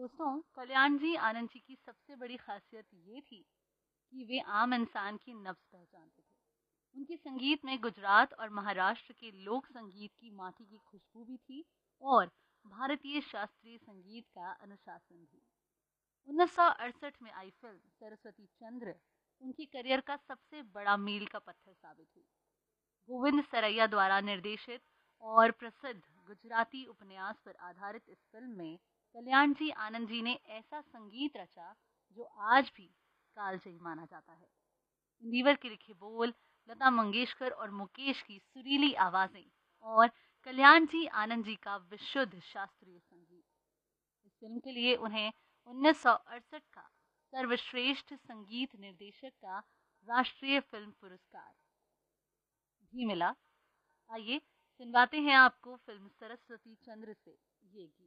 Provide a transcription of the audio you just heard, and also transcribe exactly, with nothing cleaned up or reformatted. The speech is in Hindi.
दोस्तों, कल्याण जी आनंद जी की सबसे बड़ी खासियत ये थी कि वे आम इंसान की नब्ज पहचानते थे। उनके संगीत में गुजरात और महाराष्ट्र के लोक संगीत की माटी की खुशबू भी थी और भारतीय शास्त्रीय संगीत का अनुशासन भी। उन्नीस सौ अड़सठ में आई फिल्म सरस्वती चंद्र उनकी करियर का सबसे बड़ा मील का पत्थर साबित हुई। गोविंद सरैया द्वारा निर्देशित और प्रसिद्ध गुजराती उपन्यास पर आधारित इस फिल्म में कल्याण जी आनंद जी ने ऐसा संगीत रचा जो आज भी कालजयी माना जाता है। इंदिवर के लिखे बोल, लता मंगेशकर और मुकेश की सुरीली आवाजें और कल्याण जी आनंद जी का विशुद्ध शास्त्रीय संगीत। इस फिल्म के लिए उन्हें उन्नीस सौ अड़सठ का सर्वश्रेष्ठ संगीत निर्देशक का राष्ट्रीय फिल्म पुरस्कार भी मिला। आइए सुनवाते हैं आपको फिल्म सरस्वती चंद्र से ये गीत।